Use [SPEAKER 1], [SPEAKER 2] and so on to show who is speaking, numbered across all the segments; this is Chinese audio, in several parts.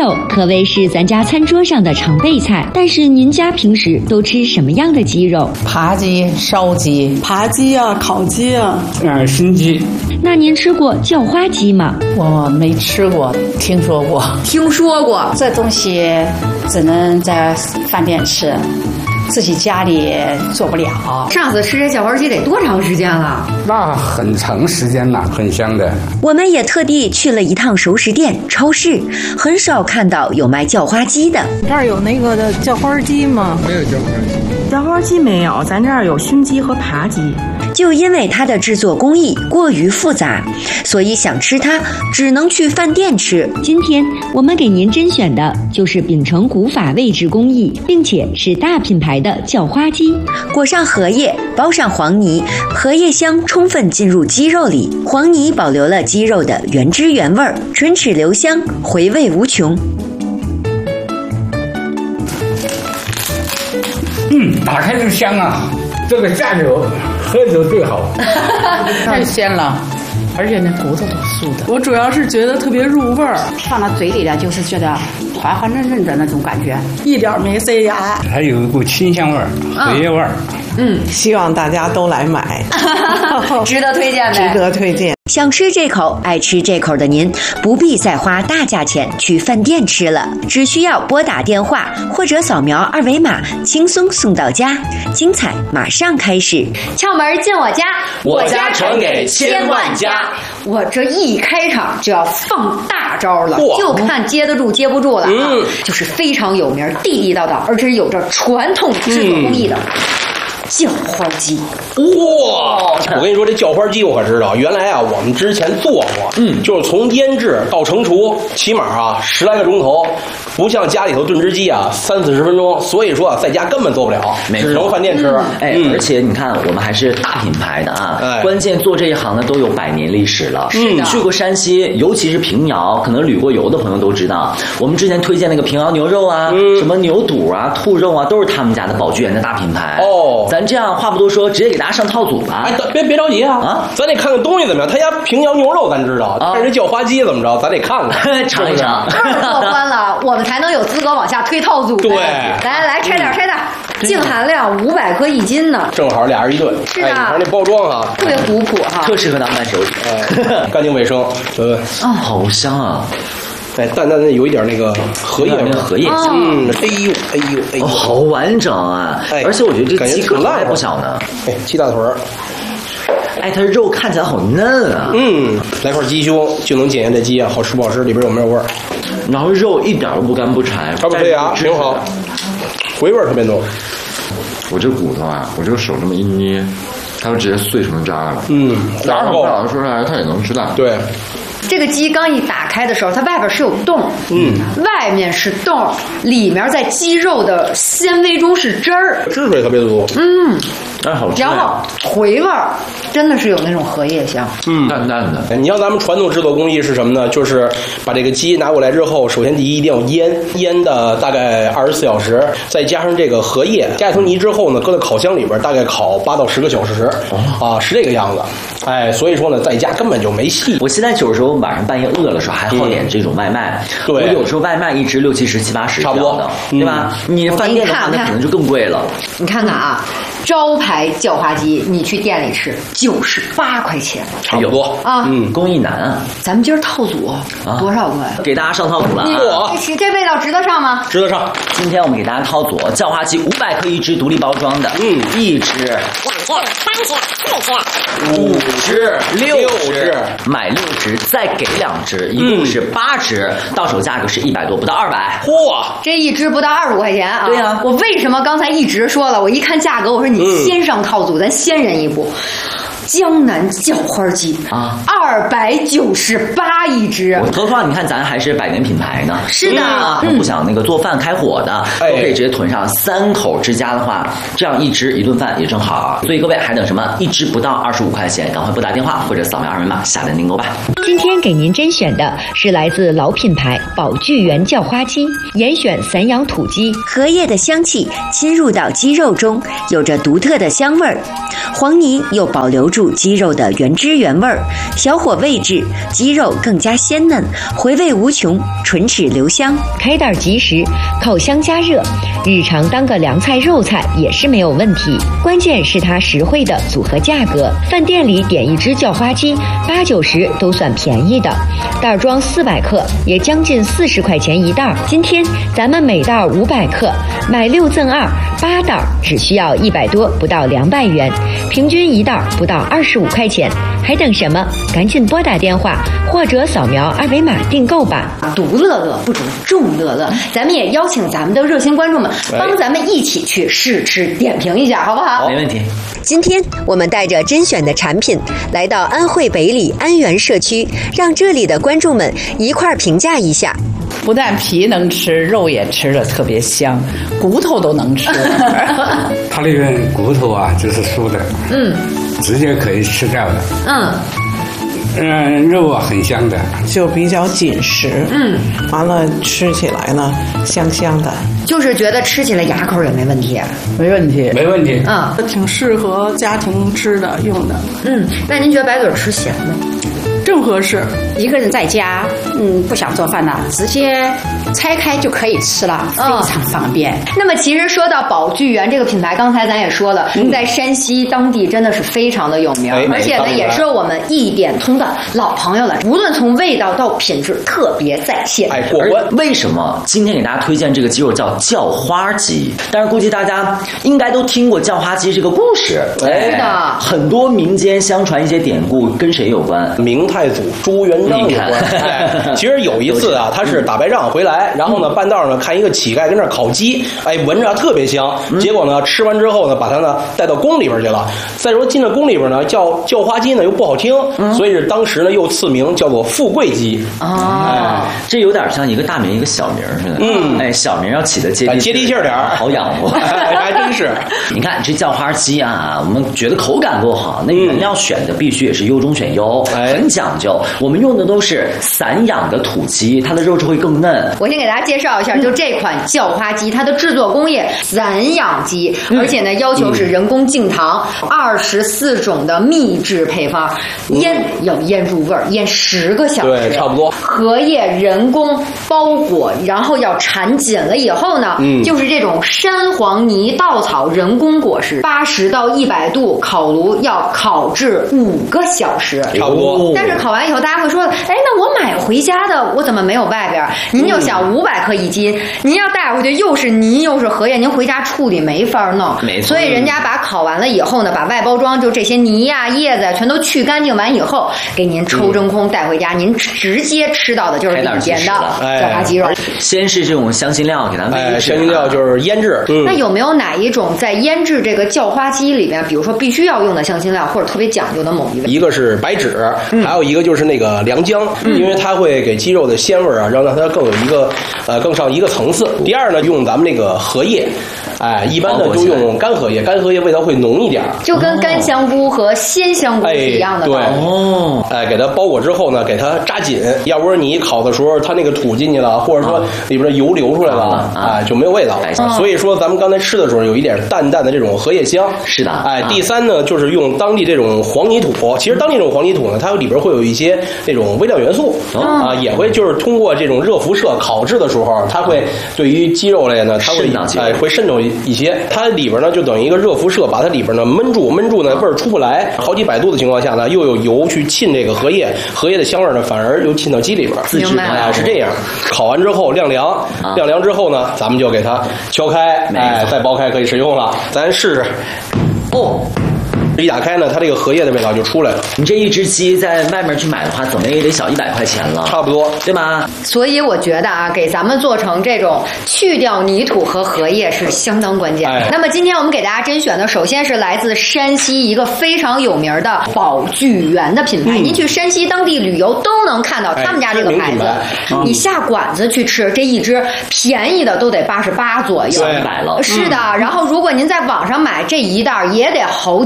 [SPEAKER 1] 肉可谓是咱家餐桌上的常备菜，但是您家平时都吃什么样的鸡肉？
[SPEAKER 2] 扒鸡、烧鸡、
[SPEAKER 3] 扒鸡啊、烤鸡啊，
[SPEAKER 4] 熏鸡。
[SPEAKER 1] 那您吃过叫花鸡吗？
[SPEAKER 2] 我没吃过，听说过。
[SPEAKER 5] 听说过，
[SPEAKER 2] 这东西只能在饭店吃，自己家里做不了。
[SPEAKER 5] 上次吃这叫花鸡得多长时间了？
[SPEAKER 4] 那很长时间了，很香的。
[SPEAKER 6] 我们也特地去了一趟熟食店、超市，很少看到有卖叫花鸡的。
[SPEAKER 3] 这儿有那个的叫花鸡吗？
[SPEAKER 4] 没有叫花鸡，
[SPEAKER 3] 叫花鸡没有，咱这儿有熏鸡和扒鸡。
[SPEAKER 6] 就因为它的制作工艺过于复杂，所以想吃它只能去饭店吃。
[SPEAKER 1] 今天我们给您甄选的就是秉承古法味制工艺，并且是大品牌的叫花鸡。
[SPEAKER 6] 裹上荷叶，包上黄泥，荷叶香充分进入鸡肉里，黄泥保留了鸡肉的原汁原味，唇齿留香，回味无穷。
[SPEAKER 4] 打开就香啊！这个下酒喝酒最好。
[SPEAKER 2] 太鲜了，而且那骨头都酥的。
[SPEAKER 3] 我主要是觉得特别入味儿，
[SPEAKER 2] 放到嘴里的就是觉得滑滑嫩嫩的那种感觉，
[SPEAKER 3] 一点没塞牙，
[SPEAKER 4] 还有一股清香味儿、荷叶味儿。
[SPEAKER 3] 希望大家都来买，
[SPEAKER 5] 值得推荐呗，
[SPEAKER 3] 值得推荐。
[SPEAKER 6] 想吃这口、爱吃这口的您，不必再花大价钱去饭店吃了，只需要拨打电话或者扫描二维码，轻松送到家。精彩马上开始，
[SPEAKER 5] 窍门进我家，
[SPEAKER 7] 我家传给千万家。
[SPEAKER 5] 我这一开场就要放大招了，
[SPEAKER 7] 哇
[SPEAKER 5] 就看接得住接不住了啊！就是非常有名、地地道道，而且有着传统制作工艺的。叫花鸡，
[SPEAKER 7] 哇！我跟你说，这叫花鸡我可知道。原来啊，我们之前做过，就是从腌制到成熟，起码啊10来个钟头，不像家里头炖只鸡啊30-40分钟。所以说啊，在家根本做不了，只能饭店吃。
[SPEAKER 8] 而且你看，我们还是大品牌的啊，关键做这一行的都有100年历史了。去过山西，尤其是平遥，可能旅过游的朋友都知道，我们之前推荐那个平遥牛肉啊，什么牛肚啊、兔肉啊，都是他们家的宝聚源的大品牌。咱这样话不多说，直接给大家上套组吧。
[SPEAKER 7] 别着急啊！咱得看看东西怎么样。他家平遥牛肉咱知道，但是叫花鸡怎么着，咱得看看
[SPEAKER 8] 尝一尝。
[SPEAKER 5] 过关了，我们才能有资格往下推套组。
[SPEAKER 7] 对，
[SPEAKER 5] 来拆点，净含量500克1斤呢，
[SPEAKER 7] 正好俩人一顿。
[SPEAKER 5] 是啊，
[SPEAKER 7] 你看这包装哈，
[SPEAKER 5] 特别古朴哈，
[SPEAKER 8] 特适合当伴手礼。
[SPEAKER 7] 干净卫生，对。
[SPEAKER 8] 好香啊！
[SPEAKER 7] 淡淡的有一点那个荷叶味，
[SPEAKER 8] 荷叶香。
[SPEAKER 7] 哎呦，
[SPEAKER 8] 好完整啊！而且我觉得这鸡个头还不小呢。
[SPEAKER 7] 鸡大腿儿。
[SPEAKER 8] 它肉看起来好嫩啊。
[SPEAKER 7] 来块鸡胸就能检验这鸡啊好吃不好吃，里边有没有味儿。
[SPEAKER 8] 然后肉一点都不干不柴，
[SPEAKER 7] 它不塞牙，挺好，回味儿特别浓。
[SPEAKER 9] 我这骨头啊，我这个手这么一捏，它就直接碎成渣了。渣不好说出来，它也能吃烂。
[SPEAKER 7] 对。
[SPEAKER 5] 这个鸡刚一打开的时候，它外边是有洞，外面是洞，里面在鸡肉的纤维中是汁儿，
[SPEAKER 7] 汁水特别足，
[SPEAKER 8] 好吃。
[SPEAKER 5] 然后回味儿真的是有那种荷叶香，
[SPEAKER 8] 淡淡的。
[SPEAKER 7] 你像咱们传统制作工艺是什么呢？就是把这个鸡拿过来之后，首先第一定要腌的大概24小时，再加上这个荷叶，加一层泥之后呢，搁在烤箱里边大概烤8到10个小时，是这个样子。所以说呢，在家根本就没戏。
[SPEAKER 8] 我现在有时候晚上半夜饿的时候还好点这种外卖，
[SPEAKER 7] 对，
[SPEAKER 8] 我有时候外卖一只60、70、70、80
[SPEAKER 7] 差不多
[SPEAKER 8] 的，对吧？你饭店的话，那可能就更贵了。
[SPEAKER 5] 你看看啊，招牌叫花鸡，你去店里吃98块钱，
[SPEAKER 7] 差不多
[SPEAKER 5] 啊。
[SPEAKER 8] 工艺难啊。
[SPEAKER 5] 咱们今儿套组多少个呀？
[SPEAKER 8] 给大家上套组了
[SPEAKER 5] 啊！这味道值得上吗？
[SPEAKER 7] 值得上。
[SPEAKER 8] 今天我们给大家套组叫花鸡500克一只，独立包装的，一只、2只、3只、4只、5只、6只，买6只再给2只，一共是8只，到手价格是100多，不到200。
[SPEAKER 7] 嚯，
[SPEAKER 5] 这一只不到25块钱啊！
[SPEAKER 8] 对呀，
[SPEAKER 5] 我为什么刚才一直说了？我一看价格，我说你先上套组，咱先人一步。江南叫花鸡298一只。
[SPEAKER 8] 何况你看咱还是100年品牌呢。
[SPEAKER 5] 是的，
[SPEAKER 8] 不想那个做饭开火的，都可以直接囤上。3口之家的话，这样一只一顿饭也正好。所以各位还等什么？一只不到25块钱，赶快拨打电话或者扫描二维码下单订购吧。
[SPEAKER 1] 今天给您甄选的是来自老品牌宝聚源叫花鸡，严选散养土鸡，
[SPEAKER 6] 荷叶的香气侵入到鸡肉中，有着独特的香味儿，黄泥又保留住鸡肉的原汁原味儿，小火煨制，鸡肉更加鲜嫩，回味无穷，唇齿留香。
[SPEAKER 1] 开袋即食，烤箱加热，日常当个凉菜肉菜也是没有问题。关键是它实惠的组合价格，饭店里点一只叫花鸡，8、90都算便宜的，袋装400克也将近40块钱一袋。今天咱们每袋500克，买6赠2，8袋只需要100多，不到200元，平均一袋不到25块钱，还等什么？赶紧拨打电话或者扫描2维码订购吧。
[SPEAKER 5] 独乐乐不如众乐乐，咱们也邀请咱们的热心观众们帮咱们一起去试吃点评一下，好不好？
[SPEAKER 8] 没问题。
[SPEAKER 6] 今天我们带着甄选的产品来到安徽北里安源社区，让这里的观众们一块儿评价一下。
[SPEAKER 2] 不但皮能吃，肉也吃得特别香，骨头都能吃。
[SPEAKER 4] 它那个骨头啊，就是酥的，直接可以吃掉的，肉啊很香的，
[SPEAKER 3] 就比较紧实，完了吃起来呢香香的，
[SPEAKER 5] 就是觉得吃起来牙口也没问题，
[SPEAKER 2] 没问题，
[SPEAKER 4] 没问题，
[SPEAKER 3] 挺适合家庭吃的用的。
[SPEAKER 5] 那您觉得白嘴吃咸吗？
[SPEAKER 3] 正合适。
[SPEAKER 2] 一个人在家，不想做饭了，直接拆开就可以吃了，非常方便。
[SPEAKER 5] 那么其实说到宝聚源这个品牌，刚才咱也说了，在山西当地真的是非常的有名，而且呢也是我们一点通的老朋友了，无论从味道到品质特别在线，
[SPEAKER 7] 过关。
[SPEAKER 8] 为什么今天给大家推荐这个鸡肉叫叫花鸡？但是估计大家应该都听过叫花鸡这个故事，
[SPEAKER 5] 是的，
[SPEAKER 8] 很多民间相传一些典故，跟谁有关？
[SPEAKER 7] 明太祖朱元璋有关。其实有一次啊，他是打败仗回来，然后呢半道呢看一个乞丐跟那儿烤鸡，闻着特别香，结果呢吃完之后呢把他呢带到宫里边去了。再说进了宫里边呢叫花鸡呢又不好听，所以是当时呢又赐名叫做富贵鸡。
[SPEAKER 8] 这有点像一个大名一个小名似的。小名要起的接地气儿点，好养活。
[SPEAKER 7] 还真是。
[SPEAKER 8] 你看这叫花鸡啊，我们觉得口感够好，那原料选的必须也是优中选优，很讲究。我们用的都是散养的土鸡，它的肉质会更嫩。
[SPEAKER 5] 我先给大家介绍一下，就这款叫花鸡，它的制作工业散养鸡，而且呢要求是人工净糖，24种的秘制配方，腌要腌入味儿，腌10个小时，
[SPEAKER 7] 对，差不多。
[SPEAKER 5] 荷叶人工包裹，然后要缠紧了以后呢，就是这种山黄泥稻草人工果实，80到100度烤炉要烤制5个小时，
[SPEAKER 7] 差不多。
[SPEAKER 5] 但是烤完以后，大家会说，那我买回家的，我怎么没有外边？您就想500克1斤，您要带回去又是泥又是荷叶，您回家处理没法弄。
[SPEAKER 8] 没错。
[SPEAKER 5] 所以人家把烤完了以后呢，把外包装就这些泥呀、叶子呀全都去干净完以后，给您抽真空带回家，您直接吃到的就是里边的叫花鸡肉。
[SPEAKER 8] 先是这种香辛料给它煨制，
[SPEAKER 7] 香辛料就是腌制。
[SPEAKER 5] 那有没有哪一种在腌制这个叫花鸡里面，比如说必须要用的香辛料，或者特别讲究的某一味？
[SPEAKER 7] 一个是白芷，还有一个就是那个良姜，因为它会给鸡肉的鲜味啊，让它更有一个更上一个层次。第二呢，用咱们那个荷叶，一般呢就用干荷叶，干荷叶味道会浓一点，
[SPEAKER 5] 就跟干香菇和鲜香菇是一样的。
[SPEAKER 7] 对，给它包裹之后呢，给它扎紧，要不然你烤的时候它那个土进去了，或者说里边的油流出来了，就没有味道了。所以说咱们刚才吃的时候有一点淡淡的这种荷叶香。
[SPEAKER 8] 是的。
[SPEAKER 7] 第三呢，就是用当地这种黄泥土。其实当地这种黄泥土呢，它里边会有一些那种微量元素也会就是通过这种热辐射烤制的时候，它会对于鸡肉类呢，它会渗透一些。它里边呢就等于一个热辐射，把它里边呢焖住呢味儿出不来，好几百度的情况下呢，又有油去沁这个荷叶的香味呢反而又沁到鸡里边。
[SPEAKER 5] 明白
[SPEAKER 7] 是这样。烤完之后晾凉，晾凉之后呢，咱们就给它敲开，再剥开可以食用了。咱试试。一打开呢，它这个荷叶的味道就出来了。
[SPEAKER 8] 你这一只鸡在外面去买的话，怎么也得小100块钱了，
[SPEAKER 7] 差不多，
[SPEAKER 8] 对吧？
[SPEAKER 5] 所以我觉得给咱们做成这种去掉泥土和荷叶是相当关键。那么今天我们给大家甄选的，首先是来自山西一个非常有名的宝聚源的品牌。您去山西当地旅游都能看到他们家这个牌子。你下馆子去吃，这一只便宜的都得88左右，100了。是的，然后如果您在网上买，这一袋也得好几10。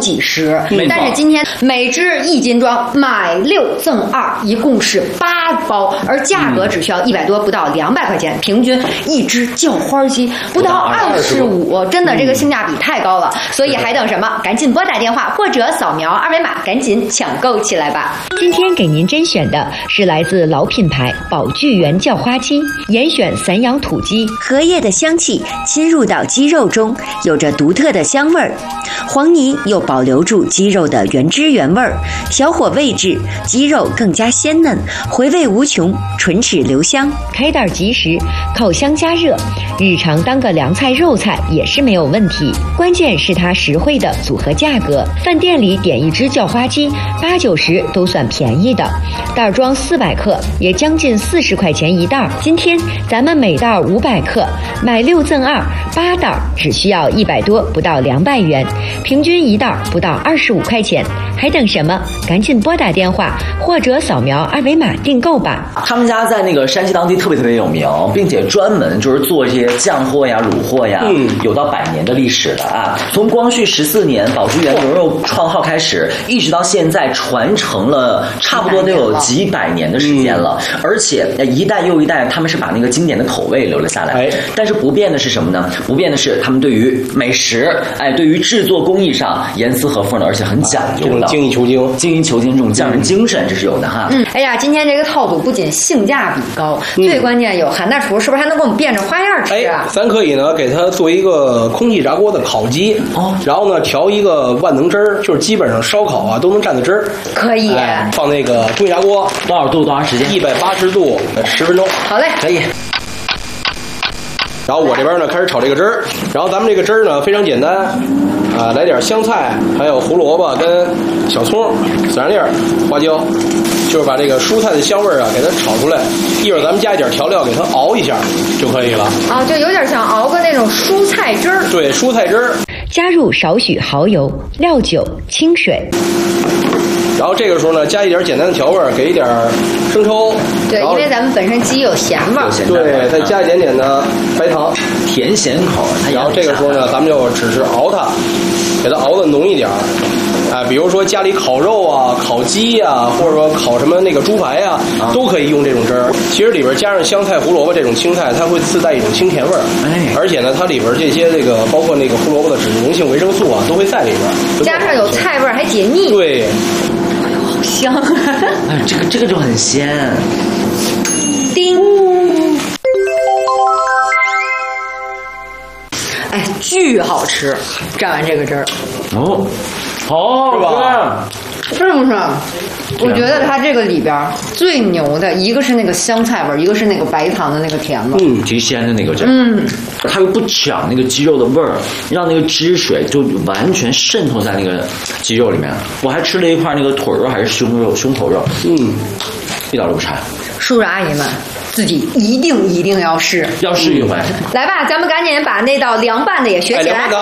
[SPEAKER 5] 只，但是今天每只1斤装，买6赠2，一共是8包，而价格只需要100多，不到200块钱，平均一只叫花鸡不到25，真的这个性价比太高了，所以还等什么？赶紧拨打电话或者扫描2维码，赶紧抢购起来吧！
[SPEAKER 1] 今天给您甄选的是来自老品牌宝聚源叫花鸡，严选散养土鸡，
[SPEAKER 6] 荷叶的香气侵入到鸡肉中，有着独特的香味儿。黄泥又保留住鸡肉的原汁原味儿，小火煨制，鸡肉更加鲜嫩，回味无穷，唇齿留香。
[SPEAKER 1] 开袋即食，烤箱加热，日常当个凉菜肉菜也是没有问题。关键是它实惠的组合价格，饭店里点一只叫花鸡8、90都算便宜的，袋装400克也将近40块钱一袋。今天咱们每袋500克，买6赠2，8袋只需要100多，不到200元，平均一袋不到25块钱，还等什么？赶紧拨打电话或者扫描2维码订购吧。
[SPEAKER 8] 他们家在那个山西当地特别有名，并且专门就是做这些酱货呀、卤货呀，有到100年的历史了啊！从光绪14年宝聚源牛肉创号开始，一直到现在传承了差不多都有几百年的时间了，而且一代又一代，他们是把那个经典的口味留了下来。但是不变的是什么呢？不变的是他们对于美食，对于制作工艺上严丝合缝的，而且很讲究的，
[SPEAKER 7] 精益求精
[SPEAKER 8] 这种匠人精神，这是有的哈。
[SPEAKER 5] 哎呀，今天这个套组不仅性价比高，最关键有韩大厨是不是还能给我们变着花样吃啊？
[SPEAKER 7] 咱可以呢给它做一个空气炸锅的烤鸡，然后呢调一个万能汁儿，就是基本上烧烤啊都能蘸的汁儿，
[SPEAKER 5] 可以。
[SPEAKER 7] 放那个空气炸锅，
[SPEAKER 8] 多少度多长时间
[SPEAKER 7] ？180度，10分钟。
[SPEAKER 5] 好嘞，
[SPEAKER 8] 可以。
[SPEAKER 7] 然后我这边呢开始炒这个汁儿，然后咱们这个汁儿呢非常简单，来点香菜，还有胡萝卜跟小葱、孜然粒儿、花椒，就是把这个蔬菜的香味儿给它炒出来。一会儿咱们加一点调料给它熬一下就可以了。
[SPEAKER 5] 就有点像熬个那种蔬菜汁儿。
[SPEAKER 7] 对，蔬菜汁儿。
[SPEAKER 1] 加入少许蚝油、料酒、清水。
[SPEAKER 7] 然后这个时候呢，加一点简单的调味儿，给一点生抽。
[SPEAKER 5] 对，因为咱们本身鸡有咸味儿。
[SPEAKER 7] 对，再加一点点的白糖，
[SPEAKER 8] 甜咸口。
[SPEAKER 7] 然后这个时候呢，咱们就只是熬它，给它熬的浓一点。比如说家里烤肉啊、烤鸡啊，或者说烤什么那个猪排啊，都可以用这种汁儿。其实里边加上香菜、胡萝卜这种青菜，它会自带一种清甜味儿。而且呢，它里边这些这个包括那个胡萝卜的脂溶性维生素啊，都会在里边。
[SPEAKER 5] 加上有菜味儿，还解腻。
[SPEAKER 7] 对。
[SPEAKER 5] 好香！
[SPEAKER 8] 这个就很鲜。
[SPEAKER 5] 叮！巨好吃！蘸完这个汁儿，
[SPEAKER 8] 好
[SPEAKER 7] 是吧？
[SPEAKER 5] 是不是？我觉得它这个里边最牛的一个是那个香菜味儿，一个是那个白糖的那个甜味，
[SPEAKER 8] 极鲜的那个汁，它又不抢那个鸡肉的味儿，让那个汁水就完全渗透在那个鸡肉里面。我还吃了一块那个腿肉还是胸口肉，一点都不差。
[SPEAKER 5] 叔叔阿姨们自己一定要试
[SPEAKER 8] 一回。
[SPEAKER 5] 来吧，咱们赶紧把那道凉拌的也学起来。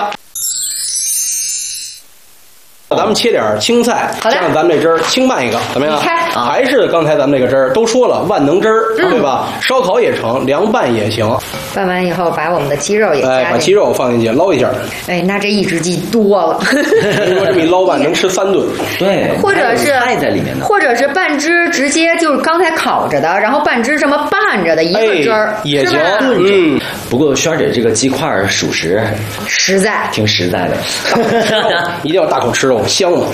[SPEAKER 7] 咱们切点青菜，加上咱们这汁儿，清拌一个，怎么样？还是刚才咱们这个汁儿，都说了万能汁儿，对吧？烧烤也成，凉拌也行。
[SPEAKER 5] 拌完以后，把我们的鸡肉也加进去，
[SPEAKER 7] 把鸡肉放进去捞一下。
[SPEAKER 5] 那这一只鸡多了。
[SPEAKER 7] 说这么一捞拌能吃3顿。
[SPEAKER 8] 对，
[SPEAKER 5] 或者是
[SPEAKER 8] 菜在里面的，
[SPEAKER 5] 或者是半只直接就是刚才烤着的，然后半只这么拌着的一个汁儿
[SPEAKER 7] 也行。
[SPEAKER 8] 不过轩儿姐这个鸡块属实
[SPEAKER 5] 实在，
[SPEAKER 8] 挺实在的，
[SPEAKER 7] 一定要大口吃肉，香嘛。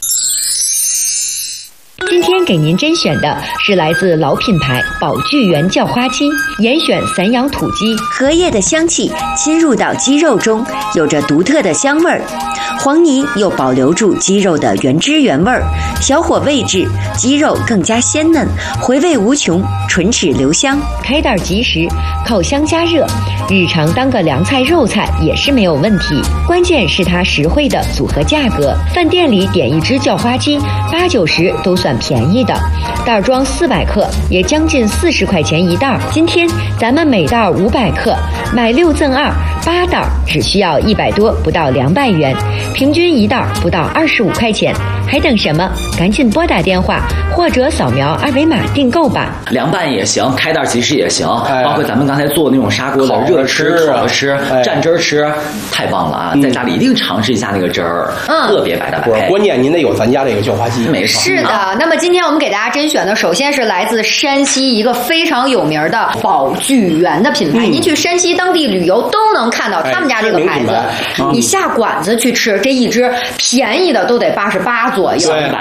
[SPEAKER 1] 今天给您甄选的是来自老品牌宝聚源叫花鸡，严选散养土鸡，
[SPEAKER 6] 荷叶的香气侵入到鸡肉中，有着独特的香味儿。黄泥又保留住鸡肉的原汁原味儿，小火煨制，鸡肉更加鲜嫩，回味无穷，唇齿留香。
[SPEAKER 1] 开袋即食，烤箱加热，日常当个凉菜肉菜也是没有问题。关键是它实惠的组合价格，饭店里点一只叫花鸡8、90都算便宜的，袋装400克也将近40块钱一袋。今天咱们每袋500克，买6赠2，8袋只需要100多，不到200元，平均一袋不到25块钱。还等什么？赶紧拨打电话或者扫描2维码订购吧。
[SPEAKER 8] 凉拌也行，开袋其实也行，包括咱们刚才做那种砂锅的热吃、烤着吃、蘸汁儿吃，太棒了啊！在家里一定尝试一下那个汁儿，特别百搭百配。
[SPEAKER 7] 关键您得有咱家这个叫花鸡，
[SPEAKER 8] 没错。
[SPEAKER 5] 是的，那么今天我们给大家甄选的，首先是来自山西一个非常有名的宝聚源的品牌。您去山西当地旅游都能看到他们家这个牌子。你下馆子去吃，这一只便宜的都得88左右，